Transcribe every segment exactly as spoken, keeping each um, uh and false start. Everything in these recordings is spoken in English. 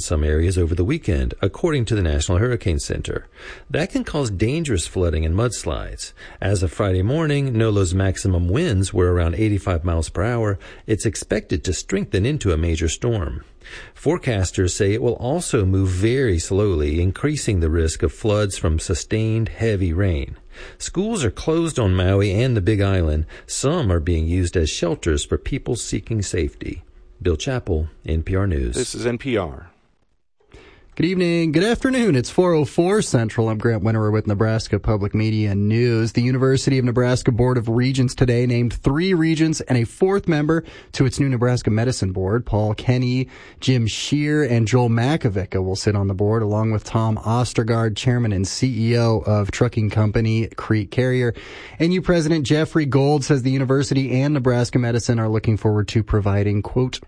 some areas over the weekend, according to the National Hurricane Center. That can cause dangerous flooding and mudslides. As of Friday morning, NOLA's maximum winds were around eighty-five miles per hour. It's expected to strengthen into a major storm. Forecasters say it will also move very slowly, increasing the risk of floods from sustained heavy rain. Schools are closed on Maui and the Big Island. Some are being used as shelters for people seeking safety. Bill Chappell, N P R News. This is N P R. Good evening. Good afternoon. It's four oh four Central. I'm Grant Winterer with Nebraska Public Media News. The University of Nebraska Board of Regents today named three regents and a fourth member to its new Nebraska Medicine Board. Paul Kenny, Jim Scheer, and Joel Makovica will sit on the board, along with Tom Ostergaard, chairman and C E O of trucking company Crete Carrier. N U President Jeffrey Gold says the university and Nebraska Medicine are looking forward to providing, quote,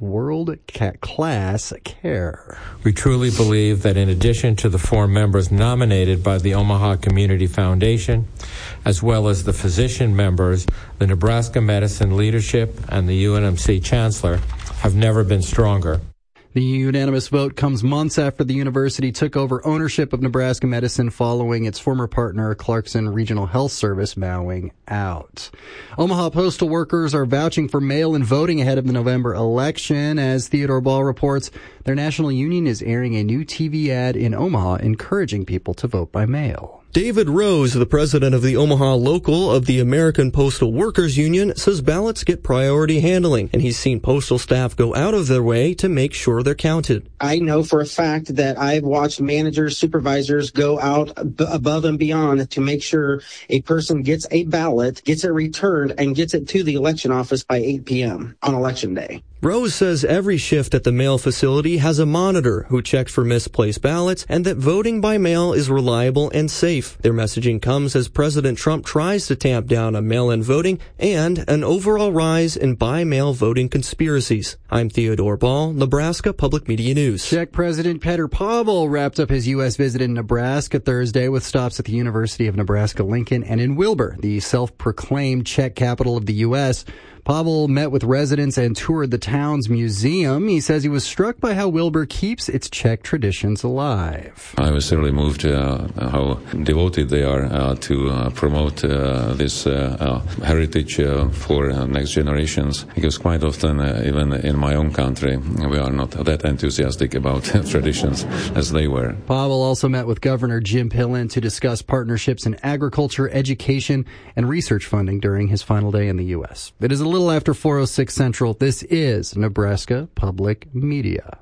world-class care. We truly believe that in addition to the four members nominated by the Omaha Community Foundation, as well as the physician members, the Nebraska Medicine leadership and the U N M C chancellor have never been stronger. The unanimous vote comes months after the university took over ownership of Nebraska Medicine following its former partner, Clarkson Regional Health Service, bowing out. Omaha postal workers are vouching for mail-in voting ahead of the November election. As Theodore Ball reports, their national union is airing a new T V ad in Omaha encouraging people to vote by mail. David Rose, the president of the Omaha local of the American Postal Workers Union, says ballots get priority handling, and he's seen postal staff go out of their way to make sure they're counted. I know for a fact that I've watched managers, supervisors go out b- above and beyond to make sure a person gets a ballot, gets it returned, and gets it to the election office by eight p.m. on election day. Rose says every shift at the mail facility has a monitor who checks for misplaced ballots and that voting by mail is reliable and safe. Their messaging comes as President Trump tries to tamp down on mail-in voting and an overall rise in by-mail voting conspiracies. I'm Theodore Ball, Nebraska Public Media News. Czech President Petr Pavel wrapped up his U S visit in Nebraska Thursday with stops at the University of Nebraska-Lincoln and in Wilbur, the self-proclaimed Czech capital of the U S Pavel met with residents and toured the town's museum. He says he was struck by how Wilbur keeps its Czech traditions alive. I was really moved uh, how devoted they are uh, to uh, promote uh, this uh, uh, heritage uh, for uh, next generations, because quite often, uh, even in my own country, we are not that enthusiastic about traditions as they were. Pavel also met with Governor Jim Pillen to discuss partnerships in agriculture, education, and research funding during his final day in the U S. It is a little after four oh six Central. This is Nebraska Public Media.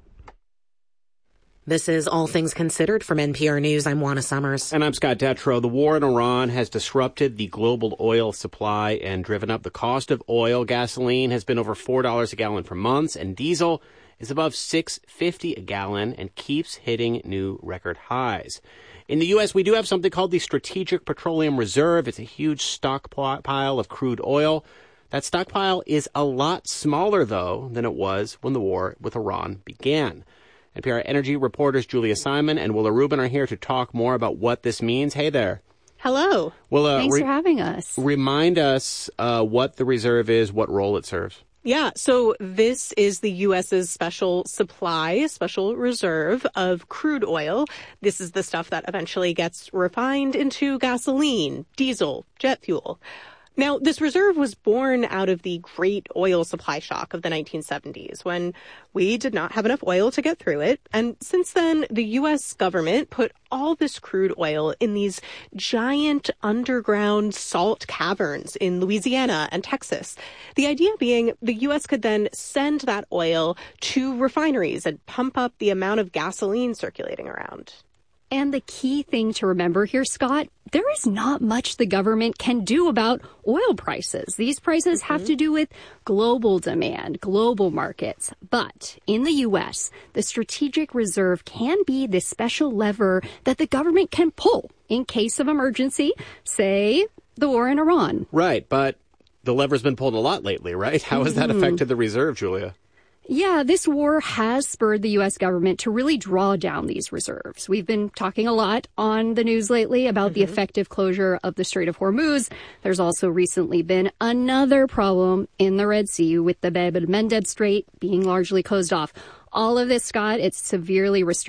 This is All Things Considered from N P R News. I'm Juana Summers. And I'm Scott Detrow. The war in Iran has disrupted the global oil supply and driven up the cost of oil. Gasoline has been over four dollars a gallon for months, and diesel is above six dollars and fifty cents a gallon and keeps hitting new record highs. In the U S, we do have something called the Strategic Petroleum Reserve. It's a huge stockpile of crude oil. That stockpile is a lot smaller, though, than it was when the war with Iran began. N P R energy reporters Julia Simon and Willa Rubin are here to talk more about what this means. Hey there. Hello. Willa, Thanks re- for having us. Remind us uh, what the reserve is, what role it serves. Yeah, so this is the U S's special supply, special reserve of crude oil. This is the stuff that eventually gets refined into gasoline, diesel, jet fuel. Now, this reserve was born out of the great oil supply shock of the nineteen seventies, when we did not have enough oil to get through it. And since then, the U S government put all this crude oil in these giant underground salt caverns in Louisiana and Texas. The idea being the U S could then send that oil to refineries and pump up the amount of gasoline circulating around. And the key thing to remember here, Scott, there is not much the government can do about oil prices. These prices mm-hmm. have to do with global demand, global markets. But in the U S, the strategic reserve can be this special lever that the government can pull in case of emergency, say the war in Iran. Right, but the lever's been pulled a lot lately, right? How has that affected the reserve, Julia? Yeah, this war has spurred the U S government to really draw down these reserves. We've been talking a lot on the news lately about mm-hmm. the effective closure of the Strait of Hormuz. There's also recently been another problem in the Red Sea with the Bab el-Mandeb Strait being largely closed off. All of this, Scott, it's severely restricted.